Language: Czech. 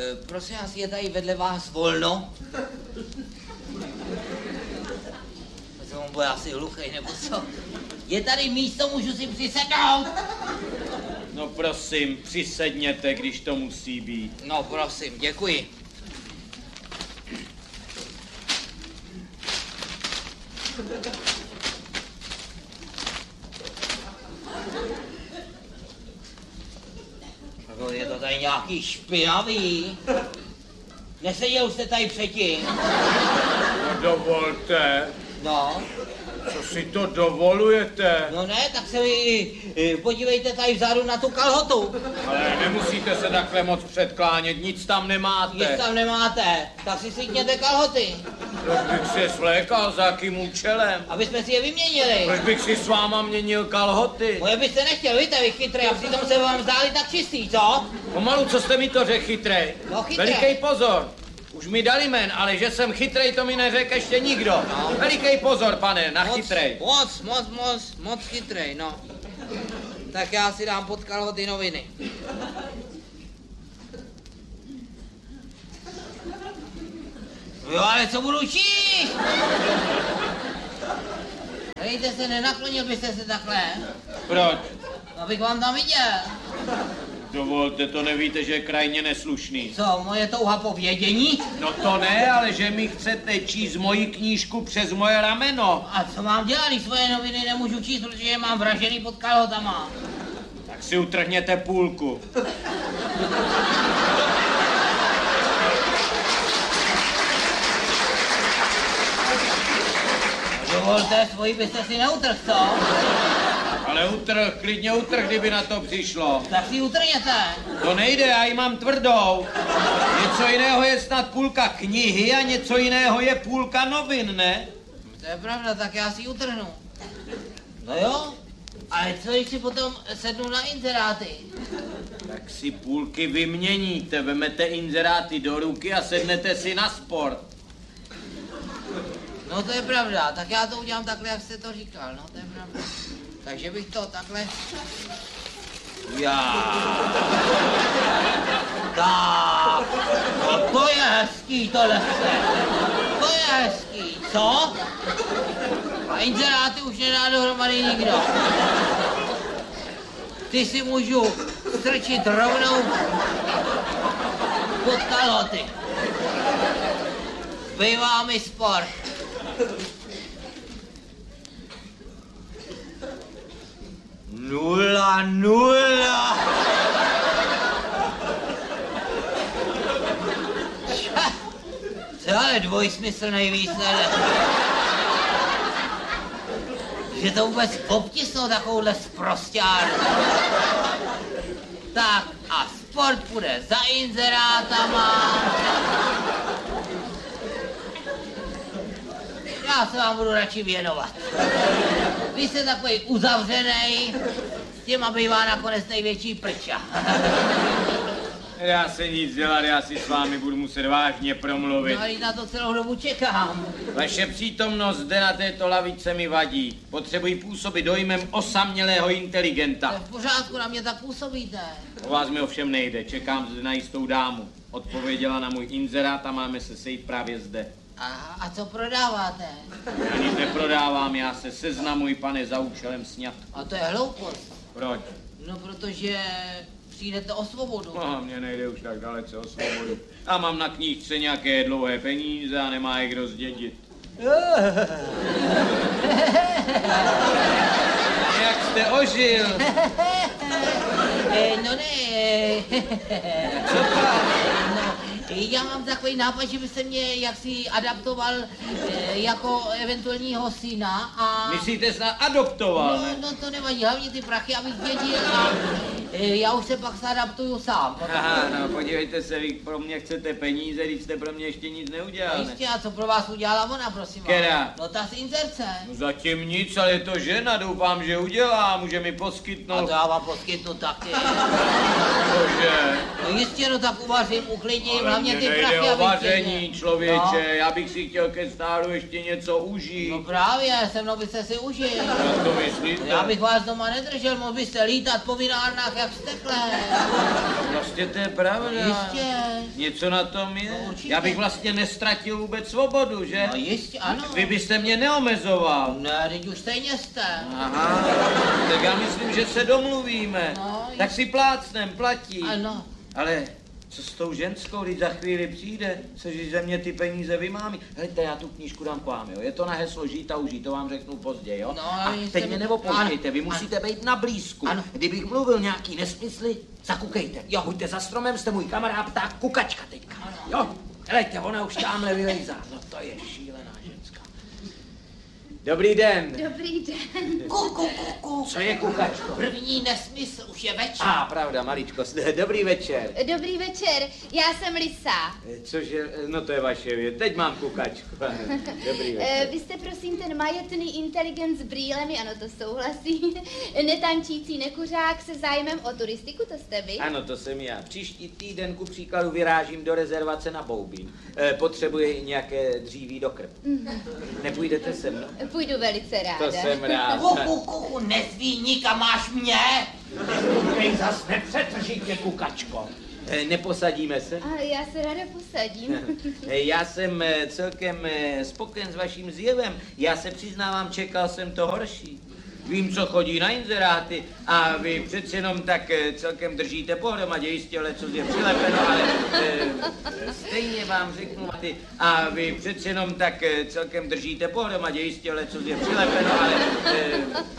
Prosím vás, je tady vedle vás volno? On bude asi hluchej, nebo co? Je tady místo, můžu si přisednout? No prosím, přisedněte, když to musí být. No prosím, děkuji. Je to tady nějaký špinavý. Neseděl jste tady předtím? No dovolte. No. Co si to dovolujete? No ne, tak se vy podívejte tady vzadu na tu kalhotu. Ale nemusíte se takhle moc předklánět, nic tam nemáte. Nic tam nemáte, tak si slíkněte kalhoty. Proč bych si je svlékal, za jakým účelem? Aby jsme si je vyměnili. Proč bych si s váma měnil kalhoty? Moje byste nechtěl, víte, vy chytrý, a přitom se vám zdáli tak čistý, co? Pomalu, co jste mi to řekl, chytrej? No chytrej. Velikej pozor. Už mi dali jmen, ale že jsem chytrej, to mi neřekl ještě nikdo. No. Velikej pozor, pane, na chytrej. Moc chytrej, no. Tak já si dám pod kalhoty noviny. Jo, ale co budu číst? Hejte se, nenaklonil byste se takhle? Proč? Abych vám tam viděl. Dovolte, to nevíte, že je krajně neslušný. Co, moje touha po vědění? No to ne, ale že mi chcete číst moji knížku přes moje rameno. A co mám dělat, když svoje noviny nemůžu číst, protože je mám vražený pod kalhotama? Tak si utrhněte půlku. Dovolte, svoji byste si neutrhl, co? Ale klidně utrh, kdyby na to přišlo. Tak si utrhněte. To nejde, já ji mám tvrdou. Něco jiného je snad půlka knihy a něco jiného je půlka novin, ne? To je pravda, tak já si ji utrhnu. No jo, ale co když si potom sednu na inzeráty? Tak si půlky vyměníte, vemete inzeráty do ruky a sednete si na sport. No to je pravda, tak já to udělám takhle, jak jste to říkal, no to je pravda. Takže bych to takhle... Tak, no to je hezký tohle se. To je hezký, co? A inzeráty už nedá dohromady nikdo. Ty si můžu strčit rovnou pod kalhoty. Bývá mi sport. Nula. Co ale dvojsmysl nejvíc, ne? Že to vůbec obtisnou takovouhle sprosťárnu. Tak a sport půjde za inzerátama. Já se vám budu radši věnovat. Vy jste takový uzavřenej, s těma bývá nakonec největší prča. Já se nic dělat, já si s vámi budu muset vážně promluvit. No ale na to celou dobu čekám. Vaše přítomnost zde na této lavice mi vadí. Potřebuji působit dojmem osamělého inteligenta. To je v pořádku, na mě tak působíte. O vás mi ovšem nejde, čekám zde na jistou dámu. Odpověděla na můj inzerát a máme se sejít právě zde. A co prodáváte? Já nic neprodávám, já se seznamuji, pane, za účelem sňatku. A to je hloupost. Proč? No protože přijdete o svobodu. No, mně nejde už tak dalece o svobodu. A mám na knížce nějaké dlouhé peníze a nemá je kdo zdědit. Jak jste ožil? No ne. Co to? No, já mám takový nápad, že byste mě jaksi adaptoval jako eventuálního syna a... Myslíte snad adoptoval, ne? No to nevadí, hlavně ty prachy, abych dědil a já už se pak adaptuju sám. Aha, no podívejte se, vy pro mě chcete peníze, když jste pro mě ještě nic neudělal, No ne? jistě, a co pro vás udělala ona, prosím vás? Která? No ta z inzerce. No zatím nic, ale je to žena, doufám, že udělá, může mi A poskytnout. to já vám poskytnu taky. Bože. No jistě, no tak uvařím, uklidním, hlavně ty Mně prachy, nejde o abych vaření, tě- člověče, No. já bych si chtěl ke stálu ještě něco užít. No právě, se mnou byste si užil. Jak to myslíte? Já bych vás doma nedržel, mohl byste lítat po vinárnách jak stekle. Vlastně to je pravda. Jistě. Něco na tom je. No, určitě. Já bych vlastně nestratil vůbec svobodu, že? No jistě, ano. Vy byste mě neomezoval. Ne, teď už stejně jste. Aha, tak já myslím, že se domluvíme. No, Tak si plácnem, platí. Ano. Ale co s tou ženskou, když za chvíli přijde, což ze mě ty peníze vymámí? Hejte, já tu knížku dám k vám, jo. Je to na heslo žít a užít, to vám řeknu později, jo. No, a ale teď jste mě mi- neopouštějte, vy Ano, musíte být na blízku. Ano. Kdybych mluvil nějaký nesmysly, zakukejte. Jo. Buďte za stromem, jste můj kamarád, pták, kukačka teďka. Jo, helejte, ona už tamhle vylejzá. No to je šílená ženská. Dobrý den. Dobrý den. Kuku. Co je kukačko? První nesmysl, už je večer. Pravda, maličkost. Dobrý večer. Dobrý večer, já jsem Lisa. Cože, no to je vaše věc. Teď mám kukačku. Dobrý večer. Vy jste prosím ten majetný inteligent s brýlemi, ano, to souhlasí. Netančící nekuřák se zájmem o turistiku, to jste vy? Ano, to jsem já. Příští týden ku příkladu vyrážím do rezervace na Boubín. Potřebuji nějaké dříví do krb. Nepůjdete se mnou? Půjdu velice ráda. To jsem rád. Kuku, nezví nikam, máš mě. Ej, zas nepřetržitě, kukačko. Neposadíme se? A já se ráda posadím. Já jsem celkem spokojen s vaším zjevem. Já se přiznávám, čekal jsem to horší. Vím, co chodí na inzeráty a vy přeci jenom tak celkem držíte pohromadě, jistě leco je přilepeno, ale stejně vám řeknu, a vy přeci jenom tak celkem držíte pohromadě, jistě leco je přilepeno, ale